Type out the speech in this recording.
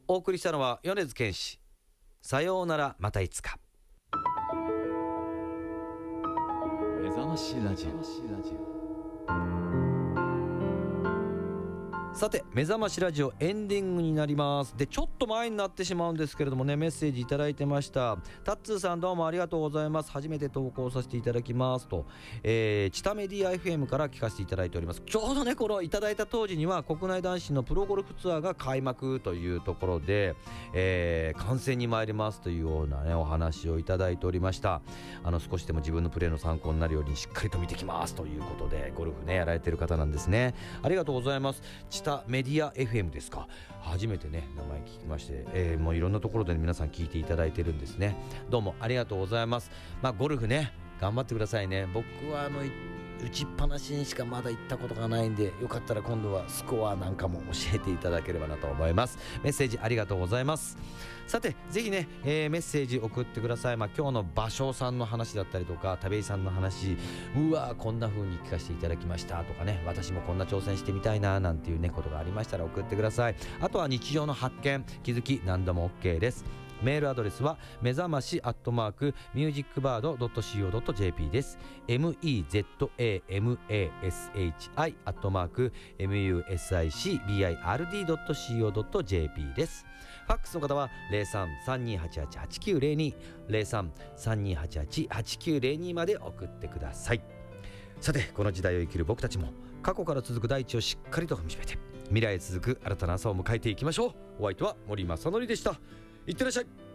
お送りしたのは米津玄師、さようならまたいつか。 目覚ましラジオ。 さて目覚ましラジオエンディングになります。でちょっと前になってしまうんですけれどもね、メッセージいただいてました。タッツーさんどうもありがとうございます。初めて投稿させていただきますと、チタメディア FM から聞かせていただいております。ちょうどねこのいただいた当時には国内男子のプロゴルフツアーが開幕というところで、観戦に参りますというようなねお話をいただいておりました。少しでも自分のプレーの参考になるようにしっかりと見てきますということでゴルフねやられてる方なんですね。ありがとうございます。チタメディア FM ですか。初めてね名前聞きまして、もういろんなところで、皆さん聞いていただいてるんですね。どうもありがとうございます。ゴルフね頑張ってくださいね。僕は打ちっぱなしにしかまだ行ったことがないんで、よかったら今度はスコアなんかも教えていただければなと思います。メッセージありがとうございます。さてぜひね、メッセージ送ってください。今日の芭蕉さんの話だったりとか田部井さんの話、うわこんな風に聞かせていただきましたとかね、私もこんな挑戦してみたいななんていうねことがありましたら送ってください。あとは日常の発見気づき何度も OK です。メールアドレスは目覚まし@musicbird.co.jp です。mezamashi@musicbird.co.jp です。ファックスの方は 03-3288-8902 03-3288-8902 まで送ってください。さてこの時代を生きる僕たちも過去から続く大地をしっかりと踏みしめて未来へ続く新たな朝を迎えていきましょう。お相手は森正則でした。いってらっしゃい。